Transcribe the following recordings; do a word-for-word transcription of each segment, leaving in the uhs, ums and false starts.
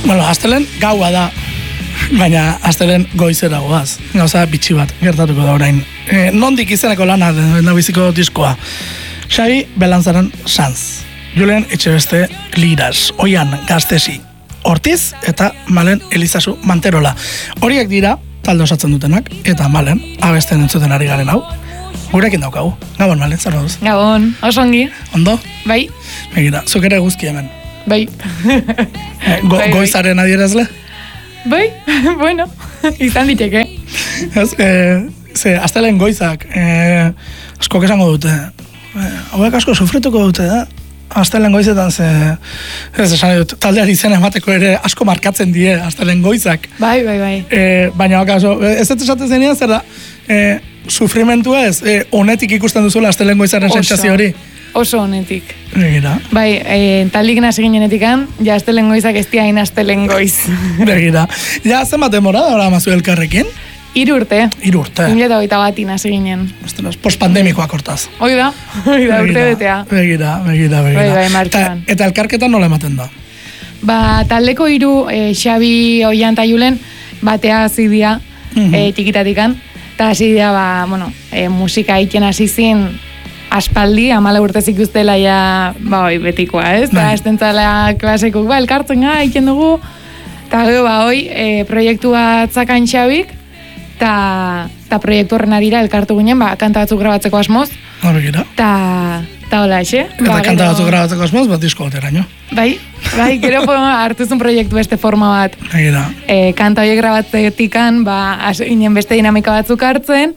Bueno, astelen gaua da, baina astelen goizera goaz. Gauza bitxi bat, gertatuko da orain. E, nondik izeneko lana lehendabiziko diskoa. Xabi Belanzaren Sanz. Julen Etxebeste Liras. Oian Gaztesi Ortiz eta Malen Elizazu Manterola. Horiek dira talde osatzen dutenak, eta Malen abesten entzuten ari garen hau. Gurekin daukagu. Gabon, Malen, zer moduz? Gabon, oso ongi. Ondo? Bai. Begira, zuk ere guzki hemen. Bai. E, go, bai, goizaren adierazle? Bai, bueno, izan diteke. Ez, e, ze, astelen goizak, e, askok esango dute, e, hauek asko sufrituko dute, da? Astelen goizetan ze, ez esan dut, taldeari izena emateko ere asko markatzen die astelen goizak. Bai, bai, bai. E, baina, akaso, ez ez esaten zenean, zer da, e, sufrimentua ez, e, honetik ikusten duzuela astelen goizaren sentsazio hori. Oso honetik. Begira. Bai, e, taldik nasi ginenetikan, ja astelen goizak ez diain astelen goiz. Begira. Ja, zenbat demora da hori amazu elkarrekin? Hiru urte. Hiru urte. Hileta hogeita batin hasi ginen. Postpandemikoak hortaz. Hoi da, hoi da, urte betea. Begira, begira, begira. Bai, bai, martxan. Eta, eta elkarketan nola ematen da? Ba, taldeko hiru e, Xabi, Oian eta Julen, batea hasi dira, mm-hmm. e, txikitatikan, eta hasi dira, ba, bueno, e, musika egiten hasi zin, aspaldi, amala urtez ikustela ja, ba, oi, betikoa, ez? Eta estentzala klasekuk, ba, elkartzen ga, egiten dugu, eta gero, ba, oi, e, proiektu bat zakan Xabik, eta ta proiektu horren adira elkartu ginen, ba, kanta batzuk grabatzeko asmoz. Ha, begira. Ta, ta hola, exe. Eta ba, kanta batzuk grabatzeko asmoz, bat disko bateraino. Bai, bai, gero hartu zuen proiektu beste forma bat. Begira. E, kanta horiek grabatzetikan, ba, ginen beste dinamika batzuk hartzen,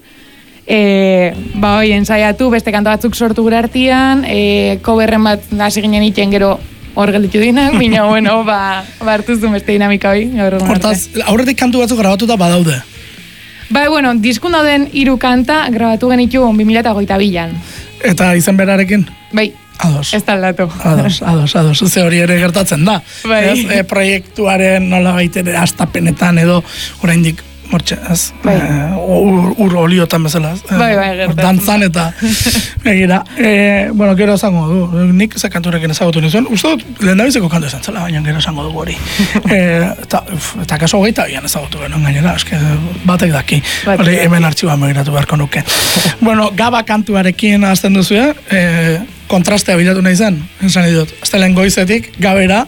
e, ba, hoi, ensaiatu, beste kanta batzuk sortu gure artian, e, coverren bat hasi ginen iten gero hor gelditu dinak, bina, bueno, ba, ba hartu zuen beste dinamika hori. Hortaz, aurretik kantu batzuk grabatuta badaude. Bai, bueno, diskun dauden hiru kanta grabatu genitu bi mila hogeita bian. Eta izen berarekin? Bai. Ados. Ez taldatu. Ados, ados, ados. Ze hori ere gertatzen da. Bai. Ez, e, proiektuaren nola baitere astapenetan edo oraindik mortxe, ez? Bai. E, ur, ur oliotan bezala, ez? Bai, bai, gertatzen. Dantzan eta, begira. E, bueno, gero esango du. Nik ze kanturekin ezagutu nizuen. Uste dut, lehen dabizeko kantu esan zela, baina gero esango dugu hori. e, eta, uf, eta kaso hogeita bian ezagutu genuen gainera, eske batek daki. Hori, hemen artxiban begiratu beharko nuke. Bueno, Gaba kantuarekin hasten duzu, e, kontrastea bilatu nahi zen, esan dut. Aztelen goizetik, Gabera,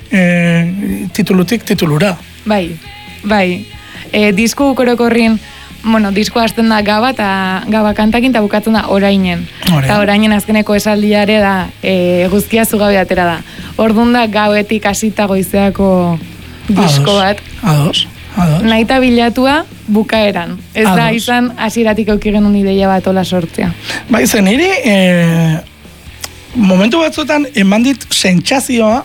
e, titulutik titulura. Bai, bai. E, disku korokorrin, bueno, disko hasten da Gaba, eta Gaba kantakin, eta bukatzen da orainen. Eta orainen azkeneko esaldiare da, e, guzkia zugabe atera da. Orduan da Gabetik hasita goizeako disko bat. Ados, ados. Naita bilatua bukaeran. Ez ados. Da izan hasieratik auki genuen ideia bat ola sortzea. Bai, zen niri, e, momentu batzuetan eman dit sentsazioa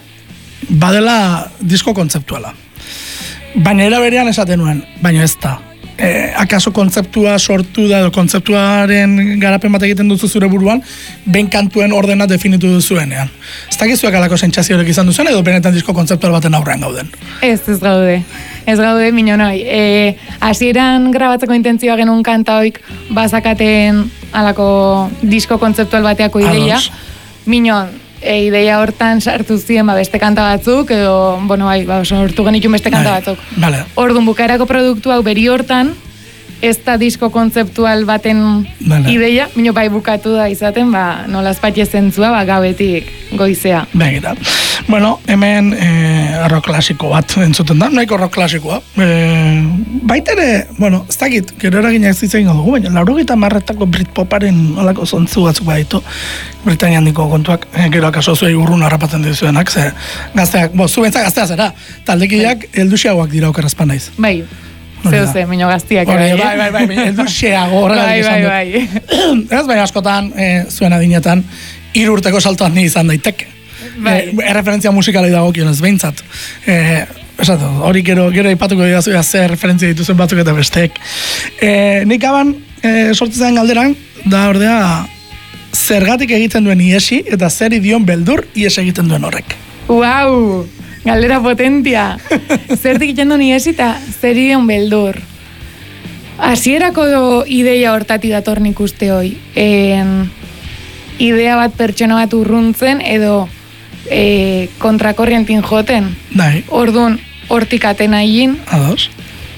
badela disko kontzeptuala. Baina era berean esaten nuen, baina ez da. E, akaso kontzeptua sortu da, edo kontzeptuaren garapen bat egiten duzu zure buruan, ben kantuen ordena definitu duzuenean. Ez dakizuak alako sentsazioak izan duzuen, edo benetan disko kontzeptual baten aurrean gauden? Ez, ez gaude. Ez gaude, minonoi. E, hasieran grabatzeko intentzioa genuen kanta hoik bazakaten alako disko kontzeptual bateako ideia. Ados. Minon, e, ideia hortan sartu ziren ba, beste kanta batzuk, edo, bueno, bai, ba, sortu genitun beste kanta batzuk. Vale. Orduan, bukaerako produktu hau beri hortan, ez da disko kontzeptual baten vale. Ideia, mino bai bukatu da izaten, ba, nola espatxe zentzua, ba, Gabetik goizea. Begira. Bueno, hemen e, rock klasiko bat entzuten da, nahiko rock klasikoa. E, baitere, bueno, ez dakit, gero eraginak zitzen dugu, baina laurogeita marretako Britpoparen olako zontzu batzuk baditu, Britanian diko kontuak, e, gero akaso zuei urrun harrapatzen dizuenak, ze gazteak, bo, zu bentzak gaztea zera, taldekideak helduxeagoak dira okerazpan naiz. Bai. Zeu ze, mino gaztiak. Bai, bai, bai, bai, edu xeago horrela bai, bai, bai. Ez, bai, askotan, e, zuen adinetan, hiru urteko saltoan ni izan daiteke. Bai. E, erreferentzia musikali dago kionez, behintzat. E, esatu, hori gero, gero ipatuko dira zuia ze referentzia dituzen batzuk eta besteek. E, nik aban, e, sortzen galderan, da ordea, zergatik egiten duen iesi, eta zer idion beldur ies egiten duen horrek. Uau! Galdera potentia. Zertik egiten duen iesi eta zer idion beldur. Hasierako ideia hortati dator nik uste hoi. En, idea bat pertsona bat urruntzen edo e, kontrakorrientin joten. Dai. Orduan, hortik atena egin. Ados.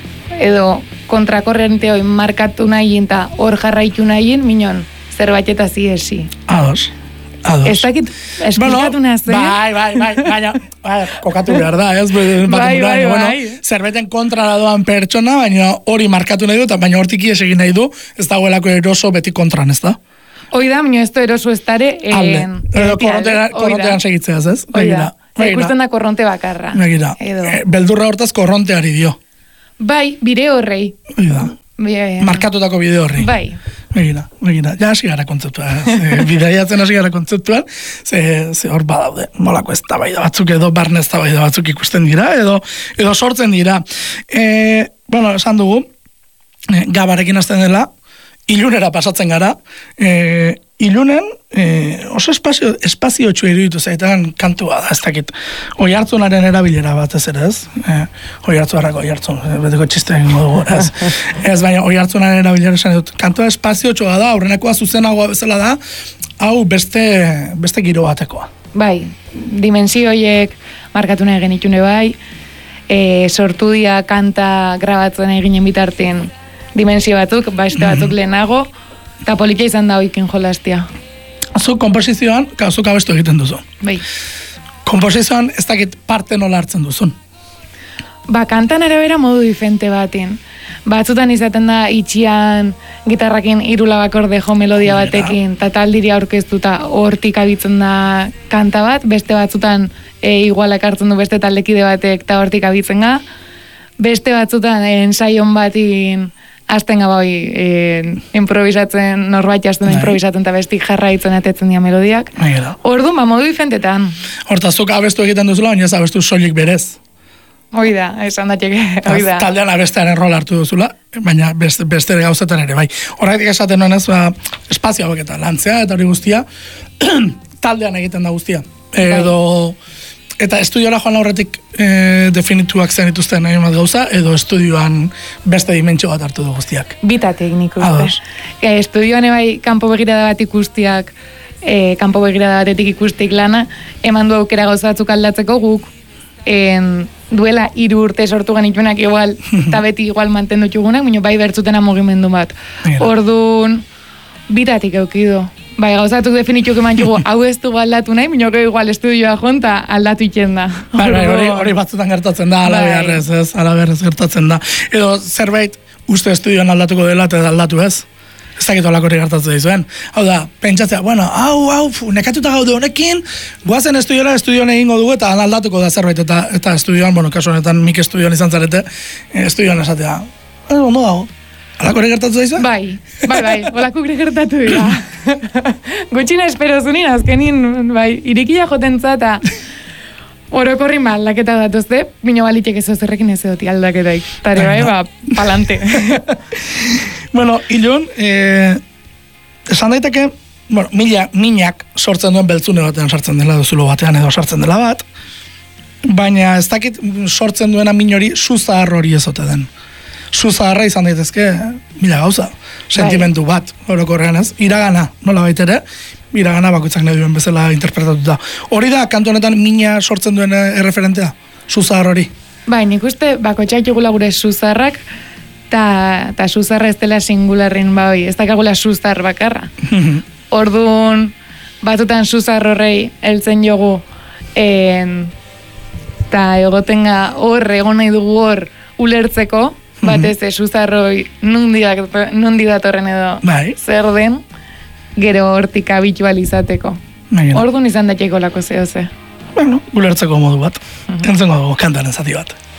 Edo kontrakorrente hoi markatu nahi eta hor jarraitu nahi, minon, zerbait eta ziesi. Ados. Ados. Ez dakit, esplikatu bueno, naz, eh? Bai, bai, bai, baina, bai, kokatu behar da, ez? Bai, bai, bai. Bueno, zerbeten kontra doan pertsona, baina hori markatu nahi du, eta baina hortik ies egin nahi du, ez dagoelako eroso beti kontran, ez da? Hoi da, baina ez da eroso ez dare... Alde, edo korrontean segitzeaz, ez? Hoi da, ikusten da korronte bakarra. Begira, e, beldurra hortaz korronteari dio. Bai, bide horrei. Hoi da. Markatutako bide horri. Bai. Begira, begira, ja hasi gara kontzeptuan, bidaiatzen hasi gara kontzeptuan, ze, ze hor badaude, molako ez tabaida batzuk edo barne ez tabaida batzuk ikusten dira, edo, edo sortzen dira. E, bueno, esan dugu, e, gabarekin hasten dela, ilunera pasatzen gara, e, ilunen e, oso espazio, espazio txu iruditu zaitean kantua da, ez dakit, oi hartzunaren erabilera bat ez ere ez, e, oi hartzunarako oi hartzun, beteko txiste egin dugu, ez, ez baina oi hartzunaren erabilera esan dut, kantua espazio txua da, aurrenakoa zuzenagoa bezala da, hau beste, beste giro batekoa. Bai, dimensio horiek markatu nahi genitune bai, e, sortu dia kanta grabatzen eginen bitartien dimensio batzuk, beste batzuk lehenago, eta politia izan da oiken jolastia. Zuk komposizioan, zuk abestu egiten duzu. Bai. Komposizioan ez dakit parte nola hartzen duzun. Ba, kantan arabera modu diferente batin. Batzutan izaten da itxian gitarrakin irula bakorde jo melodia batekin, eta taldiri aurkeztuta hortik abitzen da kanta bat, beste batzutan e, igualak hartzen du beste taldekide batek eta hortik abitzen ga. Beste batzutan e, ensaion batin azten gaba hoi e, improvisatzen, norbait azten da improvisatzen eta bestik jarraitzen atetzen dira melodiak. Ordu, ba, modu diferentetan. Hortazuk abestu egiten duzula, baina ez abestu soilik berez. Hoi da, esan datxeke, hoi da. Taldean abestearen rol hartu duzula, baina beste, beste gauzetan ere, bai. Horretik esaten nuen ez, ba, espazio hauek eta lantzea, eta hori guztia, taldean egiten da guztia. Edo, eta estudioa joan aurretik e, definituak zen dituzten nahi bat gauza, edo estudioan beste dimentsio bat hartu du guztiak. Bitatek nik uste. E, estudioan ebai, kanpo begirada bat ikustiak, e, kanpo begirada batetik ikustik lana, eman du aukera gauza batzuk aldatzeko guk, en, duela hiru urte sortu genituenak igual, eta beti igual mantendu txugunak, baina bai bertzutena mugimendu bat. Orduan, bitatik eukidu. Bai, gauzatuk definituk eman txugu, hau ez dugu aldatu nahi, minoko igual estudioa jonta aldatu itxen da. Bai, bai, hori, hori batzutan gertatzen da, ala beharrez, ez, ala beharrez gertatzen da. Edo zerbait uste estudioan aldatuko dela eta aldatu ez. Ez dakit olako hori gertatzen dizuen. Hau da, pentsatzea, bueno, hau, hau, nekatuta gaude honekin, guazen estudioa, estudioan egingo dugu eta aldatuko da zerbait, eta, eta estudioan, bueno, kasu honetan mik estudioan izan zarete, estudioan esatea, ez ondo dago. Olako hori gertatzen dizuen? Bai, bai, bai, olako hori gertatu dira. Gutxina espero zunin, azkenin, bai, irikia joten eta orokorri ma aldaketa datuzte, bino balitek ez zerrekin ez edoti aldaketaik. Tare bai, ba, palante. Bueno, ilun, eh, esan daiteke, bueno, mila, minak sortzen duen beltzune batean sartzen dela, duzulo batean edo sartzen dela bat, baina ez dakit sortzen duena min hori suzahar hori ezote den. Suzaharra izan daitezke, mila gauza, sentimentu bat, orokorrean ez, iragana, nola baitere, iragana bakoitzak nahi duen bezala interpretatuta. Hori da, kantu honetan mina sortzen duen erreferentea, suzahar hori? Bai, nik uste bakoitzak jugula gure suzaharrak, eta suzaharra ez dela singularrin, bai, ez dakagula suzahar bakarra. Orduan, batutan suzahar horrei heltzen jogu, eta egotenga hor, egon nahi dugu hor, ulertzeko, batez ez suzarroi nundi datorren edo bai. Zer den, gero hortik habitualizateko. Orduan izan datzeko lako zeo ze. Bueno, ulertzeko modu bat. Uh-huh. Entzengo dugu kantan zati bat.